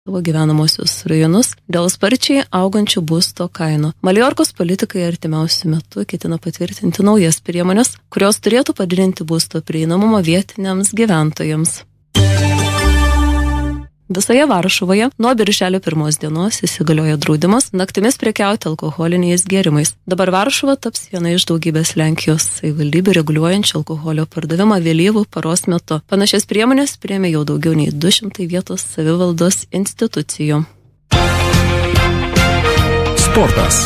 savo gyvenamosius rajonus dėl sparčiai augančių būsto kainų. Maljorkos politikai artimiausiu metu ketina patvirtinti naujas priemonės, kurios turėtų padidinti būsto prieinamumą vietiniams gyventojams. Visoje Varšuvoje nuo birželio 1 dienos įsigalioja draudimas naktimis prekiauti alkoholiniais gėrimais. Dabar Varšuva taps viena iš daugybės Lenkijos savivaldybių reguliuojančių alkoholio pardavimą vėlyvų paros metu. Panašias priemonės priėmė jau daugiau nei 200 vietos savivaldos institucijų. Sportas.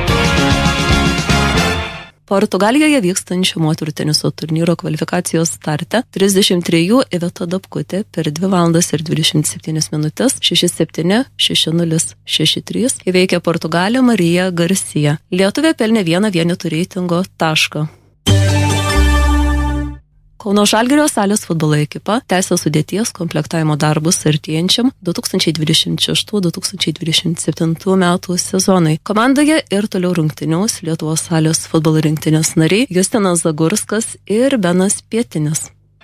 Portugalijoje vykstančio moterų teniso turnyro kvalifikacijos starte 33 Iveta Dabkutė per 2 valandas ir 27 minutės 6-7, 6-0, 6-3 įveikė Portugalę Mariją Garcia. Lietuvė pelnė vieną vienetų reitingo tašką. Kauno Žalgirio Salės futbolo ekipa tęsia sudėties komplektavimo darbus artėjančiam 2026-2027 metų sezonui. Komandoje ir toliau rungtyniaus Lietuvos Salės futbolo rinktinės nariai Justinas Zagurskas ir Benas Pietinis.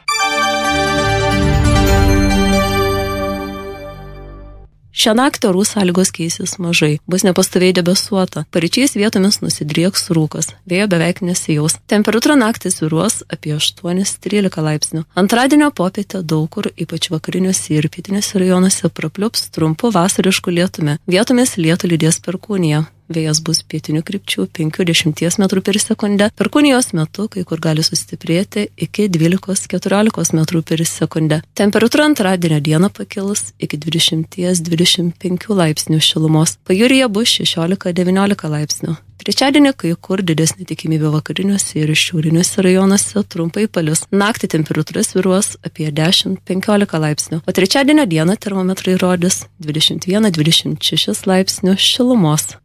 Šią naktį orų sąlygos keisis mažai, bus nepastoviai debesuota, paryčiais vietomis nusidrieks rūkas, vėjo beveik nesijaus. Temperatūra naktį svyruos apie 8-13 laipsnių. Antradienio popietę daug kur, ypač vakariniuose ir pietinėse rajonuose, prapliups trumpu vasarišku lietumi. Vietomis lietų lydės perkūnija. Vėjas bus pietinių krypčių 5-10 metrų per sekundę. Perkūnijos metu kai kur gali sustiprėti iki 12-14 metrų per sekundę. Temperatūra antradienio dieną pakils iki 20-25 laipsnių šilumos. Pajūryje bus 16-19 laipsnių. Trečiadienį kai kur didesnė tikimybė vakariniuose ir šiauriniuose rajonuose trumpai palis. Naktį temperatūra svyruos apie 10-15 laipsnių, o trečiadienio dieną termometrai rodys 21-26 laipsnių šilumos.